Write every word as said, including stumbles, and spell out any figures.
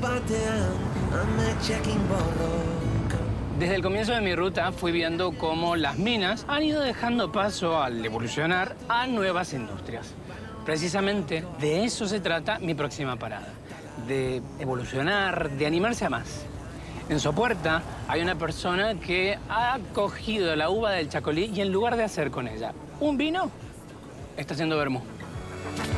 Desde el comienzo de mi ruta fui viendo cómo las minas han ido dejando paso al evolucionar a nuevas industrias. Precisamente de eso se trata mi próxima parada, de evolucionar, de animarse a más. En Sopuerta hay una persona que ha cogido la uva del Chacolí y en lugar de hacer con ella un vino, está haciendo vermú.